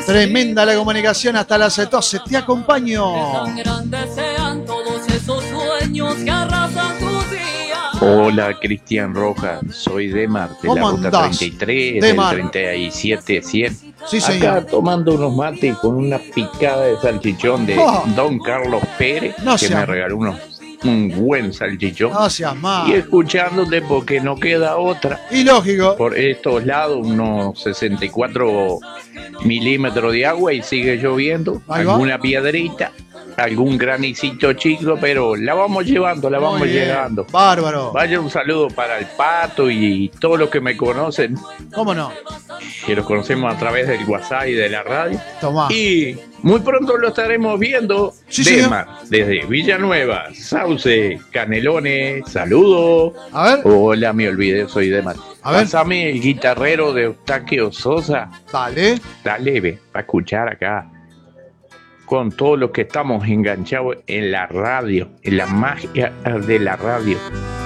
Tremenda la comunicación hasta las 12. Te acompaño. Hola, Cristian Rojas, soy Demar de la ¿Cómo ruta andás, 33 Demar? del 37-100. Sí, Acá señor. tomando unos mates con una picada de salchichón de Oh. Don Carlos Pérez, No que seas- me regaló un buen salchichón. No seas Y mal. escuchándote porque no queda otra. Y lógico. Por estos lados, unos 64 milímetros de agua y sigue lloviendo. Ahí va. Alguna piedrita, algún granicito chico, pero la vamos llevando, la vamos Muy bien. llegando. Bárbaro. Vaya un saludo para el Pato y todos los que me conocen, ¿Cómo no? que los conocemos a través del WhatsApp y de la radio. Tomá. Y muy pronto lo estaremos viendo. Sí, señor. Demar, desde Villanueva, Sauce, Canelones, saludos. A ver. Hola, me olvidé, soy Demar. A ver. Pásame el guitarrero de Eustaquio Sosa. Dale. Dale, ve, para escuchar acá. Con todos los que estamos enganchados en la radio, en la magia de la radio.